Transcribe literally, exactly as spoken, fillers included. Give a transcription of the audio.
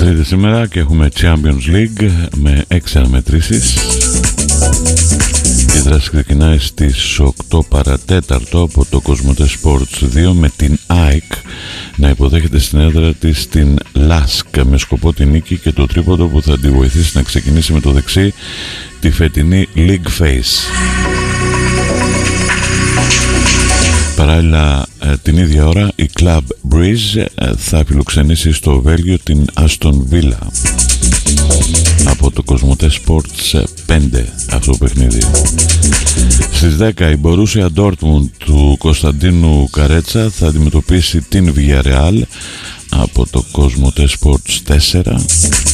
Τρίτη σήμερα και έχουμε Champions League με έξι αναμετρήσεις. Η δράση ξεκινάει στις οκτώ παρατέταρτο από το Κοσμοτέ Sports δύο με την ΑΕΚ να υποδέχεται στην έδρα της την Λάσκ με σκοπό τη νίκη και το τρίποντο που θα τη βοηθήσει να ξεκινήσει με το δεξί τη φετινή League Phase. Παράλληλα την ίδια ώρα η Club Breeze θα φιλοξενήσει στο Βέλγιο την Aston Villa από το Κοσμοτέ Sports πέντε αυτό το παιχνίδι. Στις δέκα η Borussia Dortmund του Κωνσταντίνου Καρέτσα θα αντιμετωπίσει την Villarreal από το Κοσμοτέ Sports τέσσερα.